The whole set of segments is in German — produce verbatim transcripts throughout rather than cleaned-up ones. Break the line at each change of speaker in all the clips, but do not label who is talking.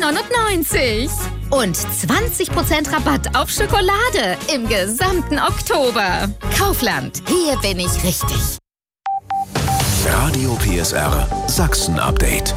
neunundneunzig. Und zwanzig Prozent Rabatt auf Schokolade im gesamten Oktober. Kaufland, hier bin ich richtig.
Radio P S R Sachsen-Update.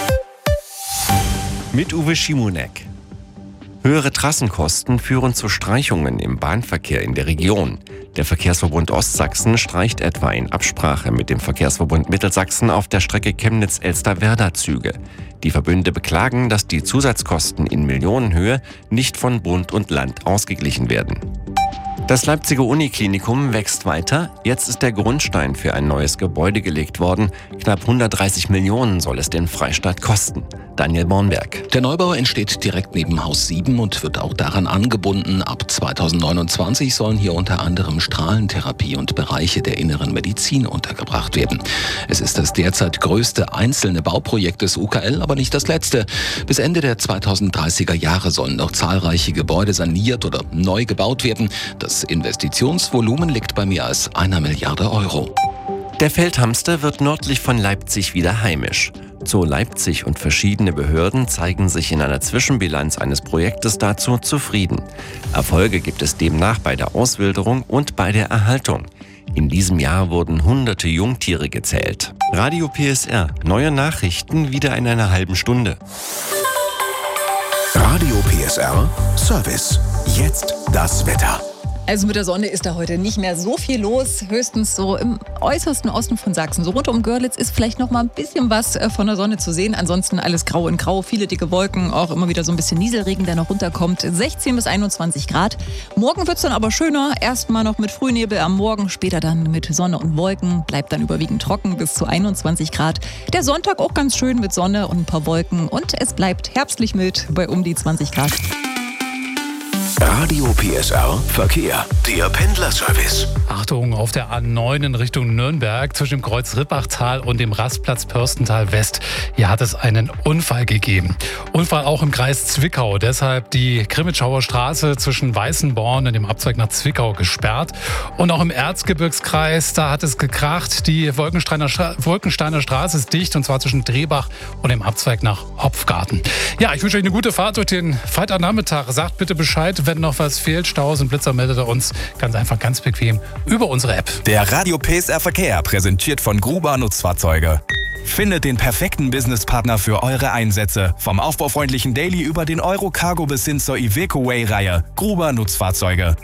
Mit Uwe Schimonek. Höhere Trassenkosten führen zu Streichungen im Bahnverkehr in der Region. Der Verkehrsverbund Ostsachsen streicht etwa in Absprache mit dem Verkehrsverbund Mittelsachsen auf der Strecke Chemnitz-Elsterwerda Züge. Die Verbünde beklagen, dass die Zusatzkosten in Millionenhöhe nicht von Bund und Land ausgeglichen werden. Das Leipziger Uniklinikum wächst weiter. Jetzt ist der Grundstein für ein neues Gebäude gelegt worden. Knapp hundertdreißig Millionen soll es den Freistaat kosten. Daniel Bornberg.
Der Neubau entsteht direkt neben Haus sieben und wird auch daran angebunden. Ab zweitausendneunundzwanzig sollen hier unter anderem Strahlentherapie und Bereiche der inneren Medizin untergebracht werden. Es ist das derzeit größte einzelne Bauprojekt des U K L, aber nicht das letzte. Bis Ende der zweitausenddreißiger Jahre sollen noch zahlreiche Gebäude saniert oder neu gebaut werden. Das Investitionsvolumen liegt bei mehr als einer Milliarde Euro.
Der Feldhamster wird nördlich von Leipzig wieder heimisch. Zoo Leipzig und verschiedene Behörden zeigen sich in einer Zwischenbilanz eines Projektes dazu zufrieden. Erfolge gibt es demnach bei der Auswilderung und bei der Erhaltung. In diesem Jahr wurden hunderte Jungtiere gezählt. Radio P S R, neue Nachrichten wieder in einer halben Stunde.
Radio P S R Service. Jetzt das Wetter.
Also mit der Sonne ist da heute nicht mehr so viel los. Höchstens so im äußersten Osten von Sachsen. So rund um Görlitz ist vielleicht noch mal ein bisschen was von der Sonne zu sehen. Ansonsten alles grau in grau, viele dicke Wolken, auch immer wieder so ein bisschen Nieselregen, der noch runterkommt. sechzehn bis einundzwanzig Grad. Morgen wird es dann aber schöner. Erstmal noch mit Frühnebel am Morgen, später dann mit Sonne und Wolken. Bleibt dann überwiegend trocken bis zu einundzwanzig Grad. Der Sonntag auch ganz schön mit Sonne und ein paar Wolken. Und es bleibt herbstlich mild bei um die zwanzig Grad.
Radio P S R Verkehr, der Pendlerservice.
Achtung, auf der A neun in Richtung Nürnberg zwischen dem Kreuz Rippachtal und dem Rastplatz Pörstental West. Hier hat es einen Unfall gegeben. Unfall auch im Kreis Zwickau. Deshalb die Grimmitschauer Straße zwischen Weißenborn und dem Abzweig nach Zwickau gesperrt. Und auch im Erzgebirgskreis, da hat es gekracht. Die Wolkensteiner, Stra- Wolkensteiner Straße ist dicht, und zwar zwischen Drehbach und dem Abzweig nach Hopfgarten. Ja, ich wünsche euch eine gute Fahrt durch den Freitagnachmittag. Sagt bitte Bescheid, wenn noch was fehlt. Staus und Blitzer meldet er uns ganz einfach, ganz bequem über unsere App.
Der Radio P S R Verkehr, präsentiert von Gruber Nutzfahrzeuge. Findet den perfekten Businesspartner für eure Einsätze. Vom aufbaufreundlichen Daily über den Euro-Cargo bis hin zur Iveco Way-Reihe. Gruber Nutzfahrzeuge.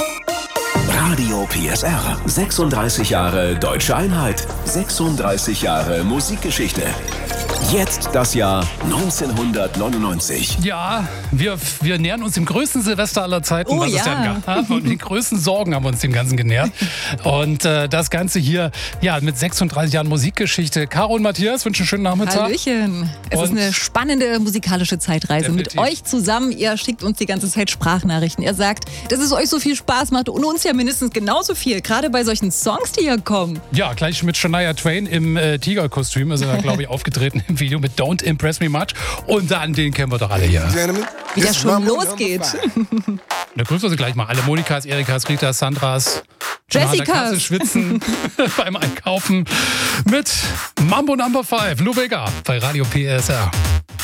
Radio P S R. sechsunddreißig Jahre Deutsche Einheit. sechsunddreißig Jahre Musikgeschichte. Jetzt das Jahr neunzehnhundertneunundneunzig.
Ja, wir, wir nähern uns dem größten Silvester aller Zeiten,
Oh
was es
ja.
denn gab. Und den größten Sorgen haben wir uns dem Ganzen genähert. Und äh, das Ganze hier, ja, mit sechsunddreißig Jahren Musikgeschichte. Caro und Matthias wünschen einen schönen Nachmittag.
Hallöchen. Es
Und
ist eine spannende musikalische Zeitreise
Definitiv.
mit euch zusammen. Ihr schickt uns die ganze Zeit Sprachnachrichten. Ihr sagt, dass es euch so viel Spaß macht und uns ja mindestens genauso viel. Gerade bei solchen Songs, die hier kommen.
Ja, gleich mit Shania Twain im äh, Tigerkostüm ist er, glaube ich, aufgetreten im Video mit Don't Impress Me Much. Und dann, den kennen wir doch alle hier.
Wie das schon losgeht.
Da grüßen wir sie gleich mal alle. Monikas, Erikas, Ritas, Sandras, Johanna
Jessicas.
Kasse schwitzen beim Einkaufen mit Mambo Number fünf, Lou Bega bei Radio P S R.